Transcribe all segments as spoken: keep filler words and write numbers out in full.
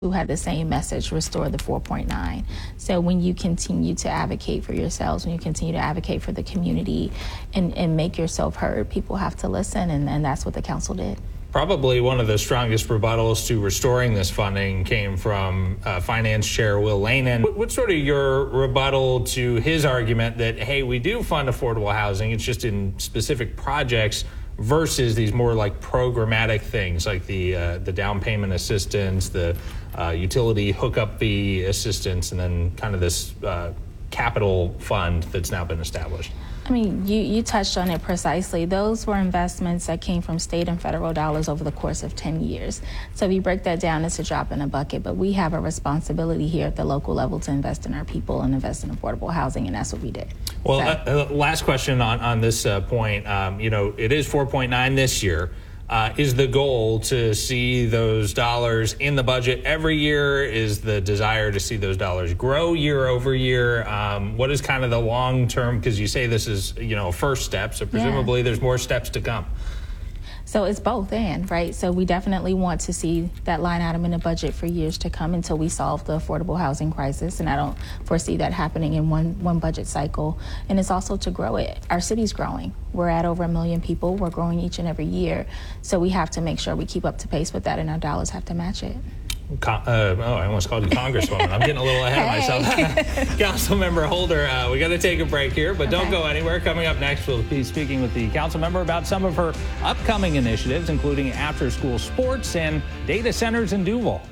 who had the same message, restore the four point nine. So when you continue to advocate for yourselves, when you continue to advocate for the community and, and make yourself heard, people have to listen, and, and that's what the council did. Probably one of the strongest rebuttals to restoring this funding came from uh, Finance Chair Will Lanin. What, what's sort of your rebuttal to his argument that, hey, we do fund affordable housing, it's just in specific projects, versus these more like programmatic things like the uh, the down payment assistance, the uh, utility hookup fee assistance, and then kind of this uh, capital fund that's now been established? I mean, you, you touched on it precisely. Those were investments that came from state and federal dollars over the course of ten years. So if you break that down, it's a drop in a bucket. But we have a responsibility here at the local level to invest in our people and invest in affordable housing, and that's what we did. Well, so. uh, last question on, on this uh, point. Um, you know, it is four point nine this year. Uh, is the goal to see those dollars in the budget every year? Is the desire to see those dollars grow year over year? Um, what is kind of the long term? Because you say this is, you know, a first step, so presumably yeah. there's more steps to come. So it's both and, right? So we definitely want to see that line item in the budget for years to come until we solve the affordable housing crisis. And I don't foresee that happening in one, one budget cycle. And it's also to grow it. Our city's growing. We're at over a million people. We're growing each and every year. So we have to make sure we keep up to pace with that, and our dollars have to match it. Con- uh, oh, I almost called you Congresswoman. I'm getting a little ahead hey. of myself. Councilmember Holder, uh, we got to take a break here, but don't okay. go anywhere. Coming up next, we'll be speaking with the council member about some of her upcoming initiatives, including after-school sports and data centers in Duval.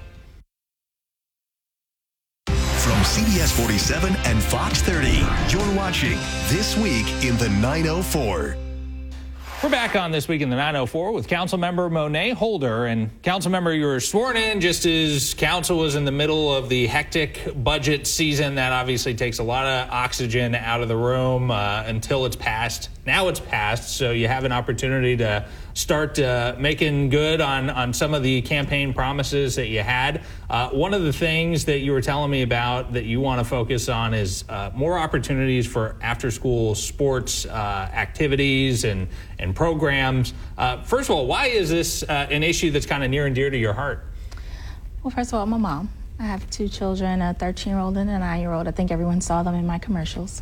From C B S forty-seven and Fox thirty, you're watching This Week in the nine oh four. We're back on This Week in the nine oh four with Councilmember Monet Holder. And Councilmember, you were sworn in just as council was in the middle of the hectic budget season. That obviously takes a lot of oxygen out of the room uh, until it's passed. Now it's passed, so you have an opportunity to start uh, making good on, on some of the campaign promises that you had. Uh, one of the things that you were telling me about that you want to focus on is uh, more opportunities for after-school sports uh, activities and, and programs. Uh, first of all, why is this uh, an issue that's kind of near and dear to your heart? Well, first of all, I'm a mom. I have two children, a thirteen-year-old and a nine-year-old. I think everyone saw them in my commercials.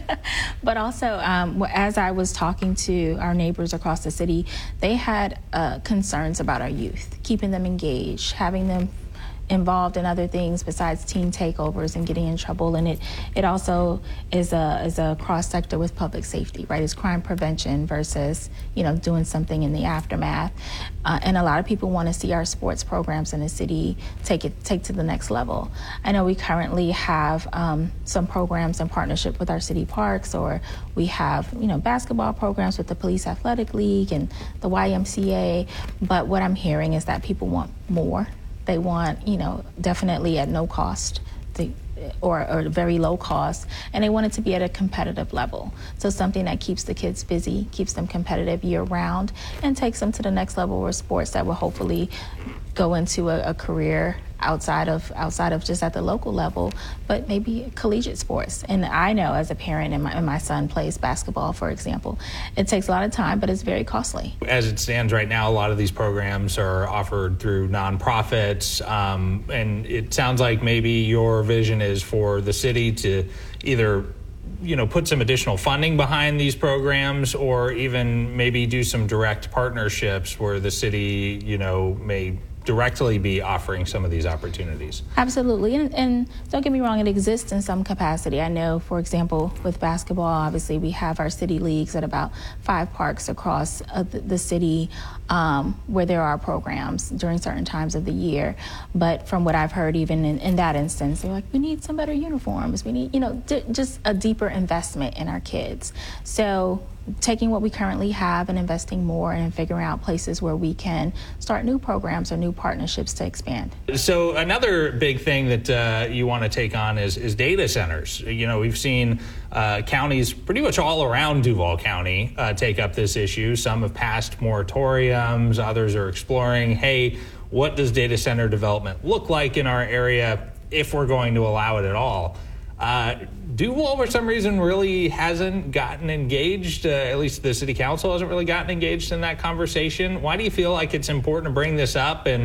But also, um, as I was talking to our neighbors across the city, they had uh, concerns about our youth, keeping them engaged, having them involved in other things besides teen takeovers and getting in trouble. And it, it also is a is a cross sector with public safety, right? It's crime prevention versus, you know, doing something in the aftermath. Uh, and a lot of people want to see our sports programs in the city take it take to the next level. I know we currently have um, some programs in partnership with our city parks, or we have, you know, basketball programs with the Police Athletic League and the Y M C A. But what I'm hearing is that people want more. They want, you know, definitely at no cost, the, or, or very low cost, and they want it to be at a competitive level. So something that keeps the kids busy, keeps them competitive year round, and takes them to the next level with sports that will hopefully go into a, a career outside of outside of just at the local level, but maybe collegiate sports. And I know as a parent, and my, and my son plays basketball, for example, it takes a lot of time, but it's very costly. As it stands right now, a lot of these programs are offered through nonprofits, um, and it sounds like maybe your vision is for the city to either, you know, put some additional funding behind these programs, or even maybe do some direct partnerships where the city, you know, may directly be offering some of these opportunities. Absolutely, and, and don't get me wrong, it exists in some capacity. I know, for example, with basketball, obviously we have our city leagues at about five parks across uh, the, the city um, where there are programs during certain times of the year. But from what I've heard, even in, in that instance, they're like, we need some better uniforms. We need, you know, d- just a deeper investment in our kids. So taking what we currently have and investing more and figuring out places where we can start new programs or new partnerships to expand. So another big thing that uh, you want to take on is, is data centers. You know, we've seen uh, counties pretty much all around Duval County uh, take up this issue. Some have passed moratoriums, others are exploring, hey, what does data center development look like in our area if we're going to allow it at all? Uh, Duval, for some reason, really hasn't gotten engaged. Uh, at least the city council hasn't really gotten engaged in that conversation. Why do you feel like it's important to bring this up? And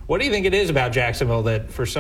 What do you think it is about Jacksonville that for some